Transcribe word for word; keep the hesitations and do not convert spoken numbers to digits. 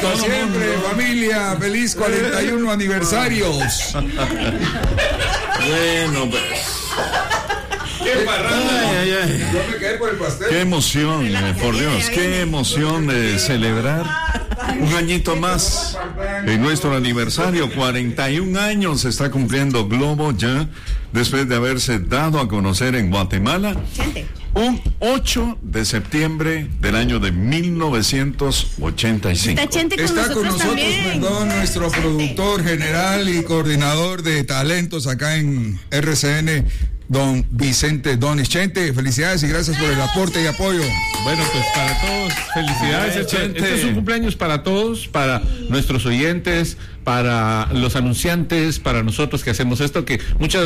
para siempre, mundo. Familia, feliz cuarenta y uno aniversarios. Bueno, pues. ¡Qué parranda! Ay, ay, ay. Yo me quedé por el pastel. ¡Qué emoción, eh, por Dios! ¡Qué emoción de celebrar un añito más en nuestro aniversario! cuarenta y un años está cumpliendo Globo ya, después de haberse dado a conocer en Guatemala un ocho de septiembre del año de mil novecientos ochenta y cinco. Está, con está nosotros, con nosotros también. perdón, nuestro productor general y coordinador de talentos acá en R C N, don Vicente Donis. Chente, felicidades y gracias por el aporte y apoyo. Bueno, pues para todos, felicidades. Este, este es un cumpleaños para todos, para nuestros oyentes, para los anunciantes, para nosotros que hacemos esto, que muchas